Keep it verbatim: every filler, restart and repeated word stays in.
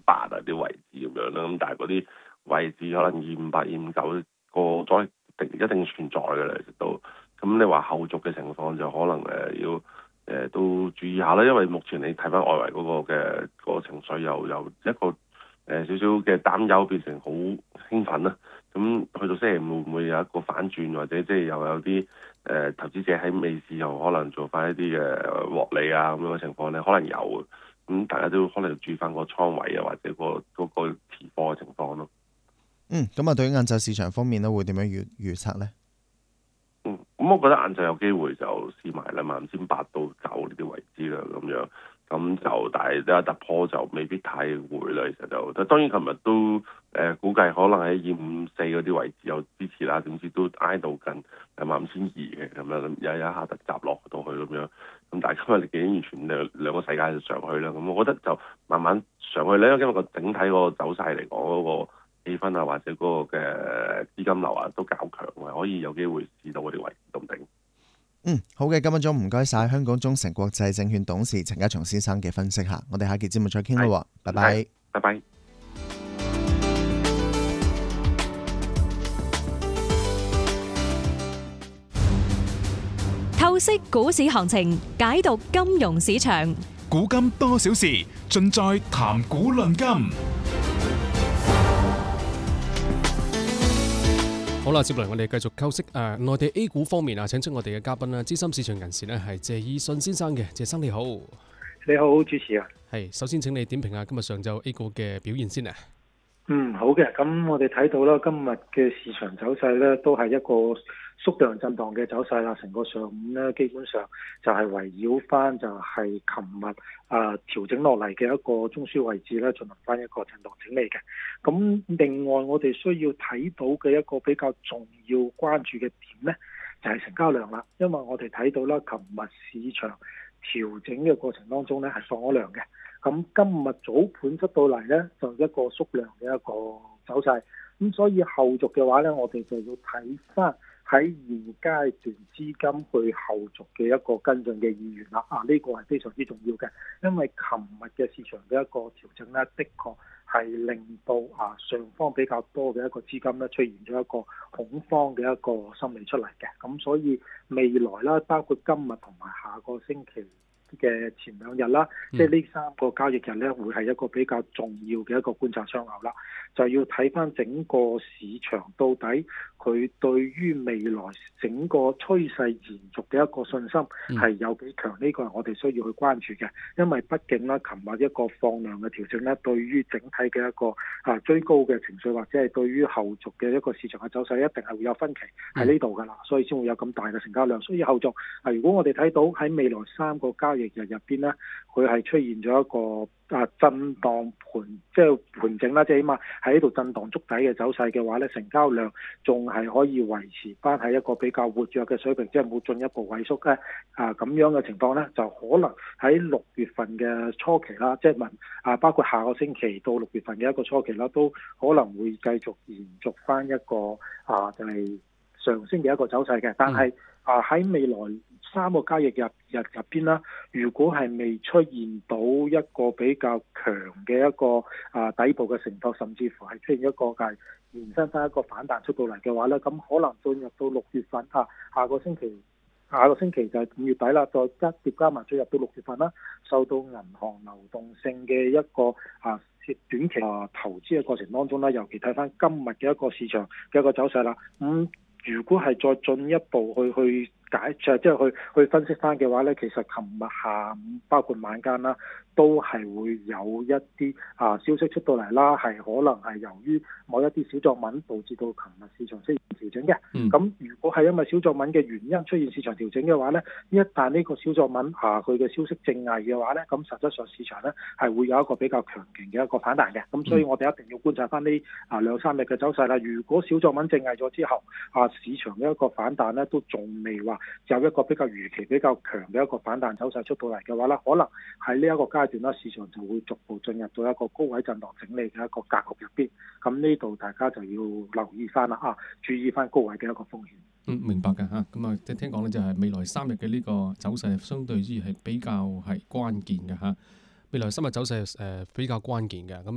八啊啲位置咁樣啦。咁但係嗰啲位置可能二五八、二五九個阻力定一定存在嘅啦，其實都。咁你話後續嘅情況就可能誒、呃、要誒、呃、都注意下啦，因為目前你睇翻外圍嗰個嘅、嗰個情緒又由一個誒、呃、少少嘅擔憂變成好興奮啦。咁去到星期五會唔會有一個反轉，或者即係又有啲誒、呃、投資者喺尾市又可能做翻一啲嘅獲利啊咁樣嘅情況咧，可能有。咁大家都可能要注意翻個倉位啊，或者、嗰個嗰、嗰個持貨嘅情況咯。 嗯，咁啊，對於晏晝市場方面咧，會點樣預預測咧？ 嗯，咁我覺得晏晝有機會就試埋兩萬五千八到九呢啲位置啦，咁樣。咁就但係咧突破就未必太會啦，其實就當然琴日都誒、呃、估計可能喺二五四嗰啲位置有支持啦，點知都挨到近兩萬五千二嘅咁樣，有一下突襲落到去咁樣。咁但係今日你見完全兩兩個世界就上去啦，咁我覺得就慢慢上去咧，因為個整體個走勢嚟講嗰個氣氛啊，或者嗰個嘅資金流啊都較強嘅，可以有機會試到嗰啲位置都唔定。 嗯，好嘅，今日早唔該晒香港中誠國際證券董事陳家松先生嘅分析下，我哋下期節目再傾啦，拜拜， 拜拜。 透析股市行情，解讀金融市場， 古今多少事，盡在談股論金。 好啦，接落嚟我哋繼續剖析誒內地 A 股方面啊，請出我哋嘅嘉賓啦，資深市場人士呢係謝以信先生嘅，謝生你好。 你好，主持人。 係，首先請你點評下今日上晝 A 股嘅表現先啊。 嗯，好嘅，咁我哋睇到啦，今日嘅市場走勢咧，都係一個縮量震盪嘅走勢啦。成個上午咧，基本上就係圍繞翻就係琴日啊調整落嚟嘅一個中樞位置咧，進行翻一個震盪整理嘅。咁另外我哋需要睇到嘅一個比較重要關注嘅點咧，就係成交量啦。因為我哋睇到啦，琴日市場調整嘅過程當中咧，係放咗量嘅。咁今日早盤出到嚟呢，就一個縮量嘅一個走勢，咁所以後續嘅話呢，我哋就要睇翻喺現階段資金去後續嘅一個跟進嘅意願啦。啊，呢、這個係非常之重要嘅，因為琴日嘅市場嘅一個調整呢，的確係令到啊上方比較多嘅一個資金呢出現咗一個恐慌嘅一個心理出嚟嘅。咁所以未來啦，包括今日同埋下個星期嘅前兩日啦，即係呢三個交易日咧，會係一個比較重要嘅一個觀察窗口啦。就要睇翻整個市場到底佢對於未來整個趨勢延續嘅一個信心係有幾強？呢個係我哋需要去關注嘅。因為畢竟咧，琴日一個放量嘅調整咧，對於整體嘅一個啊追高嘅情緒，或者係對於後續嘅一個市場嘅走勢，一定係會有分歧喺呢度㗎啦。所以先會有咁大嘅成交量。所以後續啊，如果我哋睇到喺未來三個交易日入邊呢，佢係出現咗一個啊震盪盤，即係盤整啦，即係起碼喺呢度震盪築底嘅走勢嘅話呢，成交量仲係可以維持翻喺一個比較活躍嘅水平，即係冇進一步萎縮咧。啊咁樣嘅情況呢，就可能喺六月份嘅初期啦，即係問啊，包括下個星期到六月份嘅一個初期啦，都可能會繼續延續翻一個啊就係、是、上升嘅一個走勢嘅，但係啊喺未來三個交易日日入邊啦，如果係未出現到一個比較強嘅一個啊底部嘅承托，甚至乎係出現一個係延伸翻一個反彈出到嚟嘅話咧，咁可能進入到六月份啊，下個星期下個星期就係五月底啦，再加疊加埋進入到六月份啦，受到銀行流動性嘅一個啊短期啊投資嘅過程當中咧，尤其睇翻今日嘅一個市場嘅一個走勢啦，咁、嗯、如果係再進一步去去解即係即係去去分析翻嘅話咧，其實琴日下午包括晚間啦，都係會有一啲啊消息出到嚟啦，係可能係由於某一啲小作文導致到琴日市場出現調整嘅。咁、嗯、如果係因為小作文嘅原因出現市場調整嘅話咧，一旦呢個小作文啊佢嘅消息正偽嘅話咧，咁實質上市場咧係會有一個比較強勁嘅一個反彈嘅。咁所以我哋一定要觀察翻呢啊兩三日嘅走勢啦。如果小作文正偽咗之後，啊市場嘅一個反彈咧都仲未話有一個比較預期比較強嘅一個反彈走勢出到嚟嘅話咧，可能喺呢一個階段咧，市場就會逐步進入到一個高位震盪整理嘅一個格局入邊。咁呢度大家就要留意翻啦，啊，注意翻高位嘅一個風險。 嗯，明白嘅嚇。咁啊，即係聽講咧，就係未來三日嘅呢個走勢，相對之係比較係關鍵嘅嚇。未來三日走勢誒比較關鍵嘅咁。